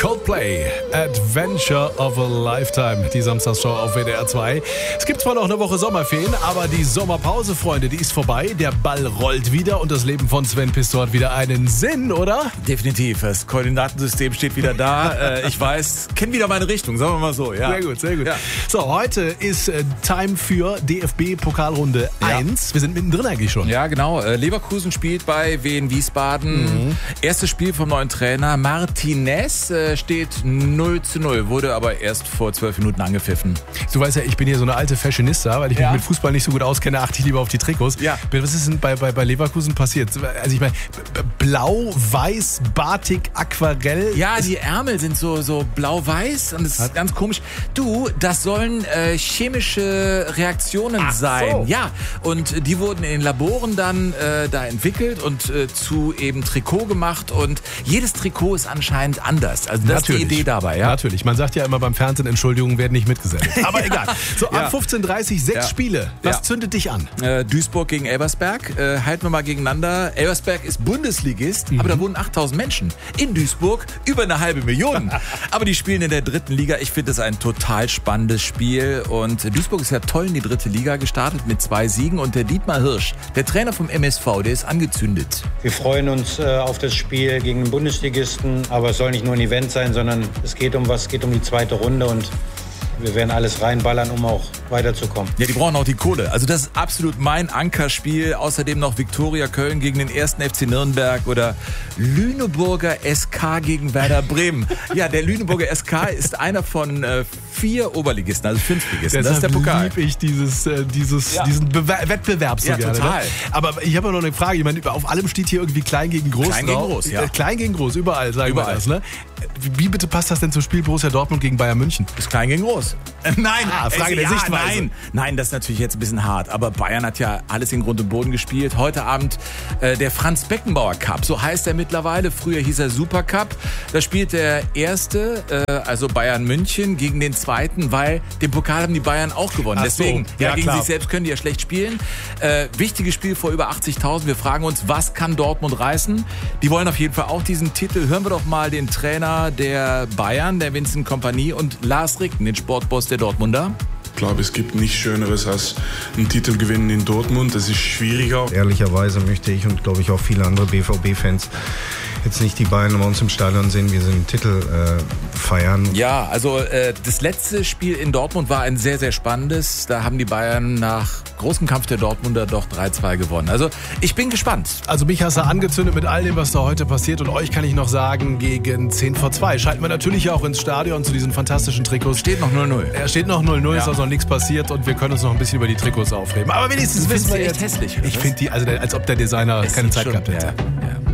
Coldplay, Adventure of a Lifetime, die Samstagsshow auf WDR 2. Es gibt zwar noch eine Woche Sommerferien, aber die Sommerpause, Freunde, die ist vorbei. Der Ball rollt wieder und das Leben von Sven Pistor hat wieder einen Sinn, oder? Definitiv, das Koordinatensystem steht wieder da. Ich weiß, kenne wieder meine Richtung, sagen wir mal so. Ja. Sehr gut, sehr gut. Ja. So, heute ist Time für DFB-Pokalrunde 1. Wir sind mittendrin eigentlich schon. Ja, genau. Leverkusen spielt bei Wien Wiesbaden. Erstes Spiel vom neuen Trainer Martinez. Steht 0:0, wurde aber erst vor 12 Minuten angepfiffen. Du weißt ja, ich bin hier so eine alte Fashionista, weil ich mich mit Fußball nicht so gut auskenne, achte ich lieber auf die Trikots. Ja. Was ist denn bei Leverkusen passiert? Also ich meine, blau, weiß, Batik, Aquarell. Ja, die Ärmel sind so blau-weiß und das ist ganz komisch. Du, das sollen chemische Reaktionen sein. So. Ja, und die wurden in Laboren dann da entwickelt und zu eben Trikot gemacht und jedes Trikot ist anscheinend anders. Also das Natürlich. ist die Idee dabei, ja? Natürlich. Man sagt ja immer beim Fernsehen, Entschuldigungen werden nicht mitgesendet. Aber egal. So, ab Ja. 15:30 6 Spiele. Was zündet dich an? Duisburg gegen Elversberg. Halten wir mal gegeneinander. Elversberg ist Bundesligist, aber da wohnen 8.000 Menschen. In Duisburg über 500.000. Aber die spielen in der dritten Liga. Ich finde das ein total spannendes Spiel. Und Duisburg ist ja toll in die dritte Liga gestartet mit 2 Siegen. Und der Dietmar Hirsch, der Trainer vom MSV, der ist angezündet. Wir freuen uns auf das Spiel gegen den Bundesligisten, aber es soll nicht nur ein Event sein, sondern es geht um die zweite Runde und wir werden alles reinballern, um auch weiterzukommen. Ja, die brauchen auch die Kohle. Also das ist absolut mein Ankerspiel. Außerdem noch Viktoria Köln gegen den 1. FC Nürnberg oder Lüneburger SK gegen Werder Bremen. Ja, der Lüneburger SK ist einer von 4 Oberligisten, also 5-Ligisten. Das ist der Pokal. Liebe ich diesen Wettbewerb so gerne. Total. Ne? Aber ich habe ja noch eine Frage. Ich meine, auf allem steht hier irgendwie klein gegen groß. Klein gegen groß, ja. Klein gegen groß, überall sagen wir das. Ne? Wie bitte passt das denn zum Spiel Borussia Dortmund gegen Bayern München? Ist klein gegen groß. Nein, Frage der Sichtweise. Nein, das ist natürlich jetzt ein bisschen hart. Aber Bayern hat ja alles in Grund und Boden gespielt. Heute Abend der Franz Beckenbauer Cup, so heißt er mittlerweile. Früher hieß er Super Cup. Da spielt der Erste, also Bayern München, gegen den Zweiten, weil den Pokal haben die Bayern auch gewonnen. Ach Deswegen, so. Ja, gegen klar. sich selbst können die ja schlecht spielen. Wichtiges Spiel vor über 80.000. Wir fragen uns, was kann Dortmund reißen? Die wollen auf jeden Fall auch diesen Titel. Hören wir doch mal den Trainer der Bayern, der Vincent Kompany, und Lars Ricken, den Sportboss der Dortmunder. Ich glaube, es gibt nichts Schöneres als einen Titel gewinnen in Dortmund. Das ist schwieriger. Ehrlicherweise möchte ich und glaube ich auch viele andere BVB-Fans jetzt nicht die Bayern bei uns im Stadion sehen, wir sind einen Titel feiern. Ja, also das letzte Spiel in Dortmund war ein sehr, sehr spannendes. Da haben die Bayern nach großem Kampf der Dortmunder doch 3-2 gewonnen. Also ich bin gespannt. Also mich hast du angezündet mit all dem, was da heute passiert. Und euch kann ich noch sagen, gegen 10:02 schalten wir natürlich auch ins Stadion zu diesen fantastischen Trikots. Steht noch 0:0. Es steht noch 0:0, ist also noch nichts passiert und wir können uns noch ein bisschen über die Trikots aufregen. Aber wenigstens Du wissen findest wir die jetzt. echt hässlich, oder Ich was? finde die, also als ob der Designer keine Zeit gehabt hätte. Ja.